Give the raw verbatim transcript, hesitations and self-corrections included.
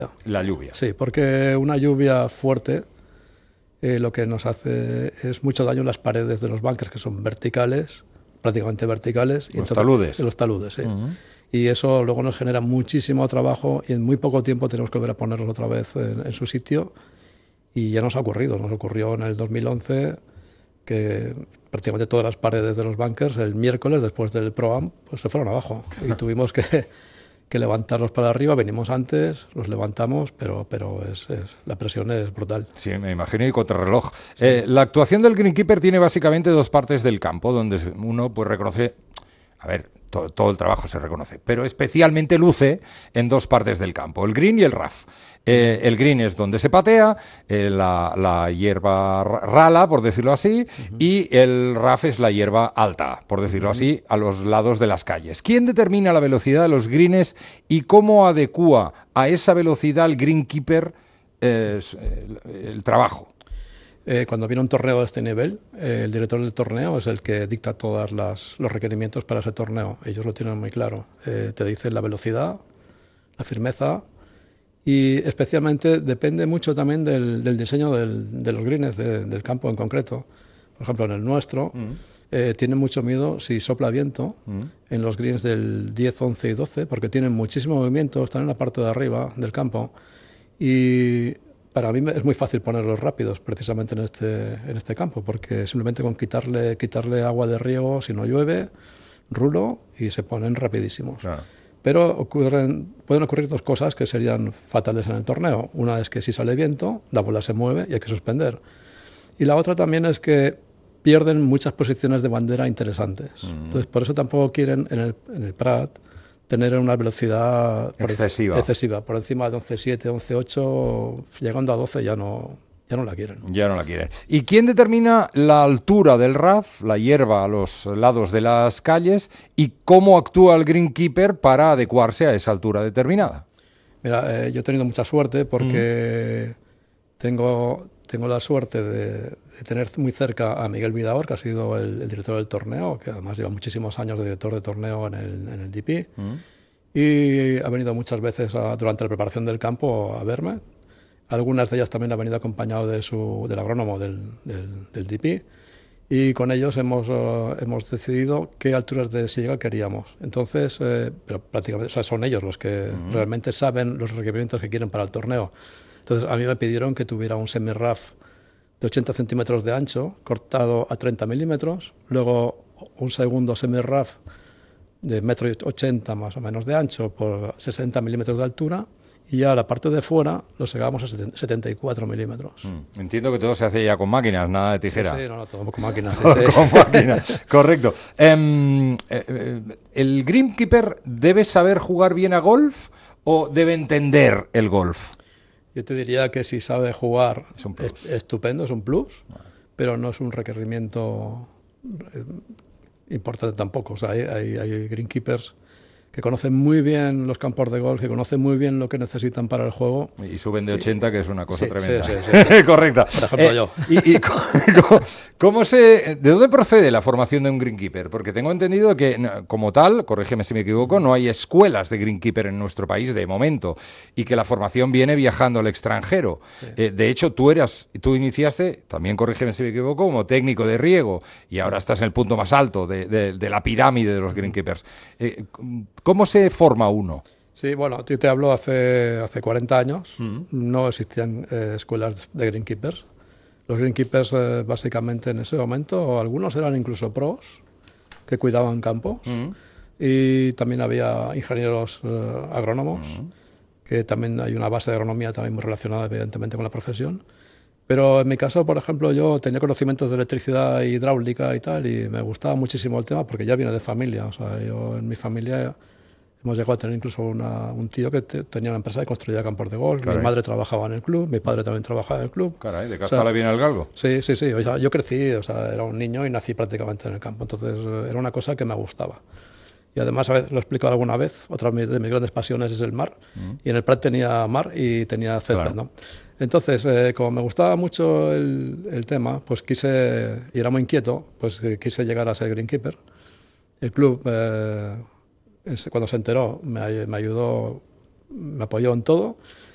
La lluvia. Sí, porque una lluvia fuerte eh, lo que nos hace es mucho daño en las paredes de los bunkers, que son verticales, prácticamente verticales. Los y entonces, taludes. Los taludes, sí. Uh-huh. Y eso luego nos genera muchísimo trabajo y en muy poco tiempo tenemos que volver a ponerlos otra vez en, en su sitio. Y ya nos ha ocurrido, nos ocurrió en el dos mil once que prácticamente todas las paredes de los bunkers el miércoles después del Pro-Am pues se fueron abajo y tuvimos que, que levantarlos para arriba. Venimos antes, los levantamos, pero, pero es, es, la presión es brutal. Sí, me imagino, y contrarreloj. Sí. Eh, la actuación del greenkeeper tiene básicamente dos partes del campo, donde uno pues reconoce, a ver, todo, todo el trabajo se reconoce, pero especialmente luce en dos partes del campo, el green y el rough. Eh, el green es donde se patea, eh, la, la hierba rala, por decirlo así, uh-huh. y el rough es la hierba alta, por decirlo uh-huh. así, a los lados de las calles. ¿Quién determina la velocidad de los greens y cómo adecúa a esa velocidad el greenkeeper eh, el, el trabajo? Eh, cuando viene un torneo de este nivel, eh, el director del torneo es el que dicta todos los requerimientos para ese torneo. Ellos lo tienen muy claro. Eh, te dicen la velocidad, la firmeza, y especialmente depende mucho también del, del diseño del, de los greens de, del campo en concreto. Por ejemplo, en el nuestro, mm. eh, tienen mucho miedo si sopla viento mm. en los greens del diez, once y doce, porque tienen muchísimo movimiento, están en la parte de arriba del campo. Y para mí es muy fácil ponerlos rápidos precisamente en este, en este campo, porque simplemente con quitarle, quitarle agua de riego, si no llueve, rulo y se ponen rapidísimos. Claro. Pero ocurren, pueden ocurrir dos cosas que serían fatales en el torneo. Una es que si sale viento, la bola se mueve y hay que suspender. Y la otra también es que pierden muchas posiciones de bandera interesantes. Mm. Entonces, por eso tampoco quieren en el, en el Prat tener una velocidad excesiva. Por, excesiva. Por encima de once siete, once ocho, llegando a doce ya no, ya no la quieren. Ya no la quieren. ¿Y quién determina la altura del rough, la hierba a los lados de las calles, y cómo actúa el greenkeeper para adecuarse a esa altura determinada? Mira, eh, yo he tenido mucha suerte porque mm. tengo, tengo la suerte de, de tener muy cerca a Miguel Vidaor, que ha sido el, el director del torneo, que además lleva muchísimos años de director de torneo en el, en el D P, mm. y ha venido muchas veces a, durante la preparación del campo a verme. Algunas de ellas también han venido acompañado de su, del agrónomo del, del, del D P, y con ellos hemos, uh, hemos decidido qué alturas de siega queríamos. Entonces, eh, pero prácticamente, o sea, son ellos los que uh-huh. realmente saben los requerimientos que quieren para el torneo. Entonces, a mí me pidieron que tuviera un semi-rough de ochenta centímetros de ancho, cortado a treinta milímetros, luego un segundo semi-rough de metro ochenta más o menos de ancho por sesenta milímetros de altura, y ya la parte de fuera lo segamos a setenta y cuatro milímetros. Mm, entiendo que todo se hace ya con máquinas, nada de tijera. Sí, sí no, no, todo con máquinas. Sí, con, sí. con máquinas, correcto. Um, eh, ¿El greenkeeper debe saber jugar bien a golf o debe entender el golf? Yo te diría que si sabe jugar es un plus. Es, estupendo, es un plus, ah. pero no es un requerimiento importante tampoco. O sea, hay, hay, hay greenkeepers que conocen muy bien los campos de golf, que conocen muy bien lo que necesitan para el juego. Y suben de ochenta, que es una cosa sí, tremenda. Sí, sí, sí. Correcta. Por ejemplo, eh, yo. ¿Y, y cómo, cómo se, de dónde procede la formación de un greenkeeper? Porque tengo entendido que, como tal, corrígeme si me equivoco, no hay escuelas de greenkeeper en nuestro país de momento, y que la formación viene viajando al extranjero. Sí. Eh, de hecho, tú eras, tú iniciaste, también corrígeme si me equivoco, como técnico de riego, y ahora estás en el punto más alto de, de, de la pirámide de los greenkeepers. Eh, ¿Cómo se forma uno? Sí, bueno, yo te hablo hace, hace cuarenta años, mm. no existían eh, escuelas de greenkeepers. Los greenkeepers, eh, básicamente, en ese momento, algunos eran incluso pros, que cuidaban campos, mm. y también había ingenieros eh, agrónomos, mm. que también hay una base de agronomía también muy relacionada, evidentemente, con la profesión. Pero en mi caso, por ejemplo, yo tenía conocimientos de electricidad hidráulica y tal, y me gustaba muchísimo el tema porque ya viene de familia. O sea, yo en mi familia hemos llegado a tener incluso una, un tío que te, tenía una empresa que construía campos de golf. Caray. Mi madre trabajaba en el club, mi padre también trabajaba en el club. Caray, ¿de Castala o sea, viene el galgo? Sí, sí, sí. O sea, yo crecí, o sea, era un niño y nací prácticamente en el campo. Entonces era una cosa que me gustaba. Y además, a ver, lo he explicado alguna vez, otra de mis grandes pasiones es el mar. Mm. Y en el Prat tenía mar y tenía césped, claro. ¿no? Entonces, eh, como me gustaba mucho el, el tema, pues quise, y era muy inquieto, pues eh, quise llegar a ser greenkeeper. El club, eh, es, cuando se enteró, me, me ayudó, me apoyó en todo.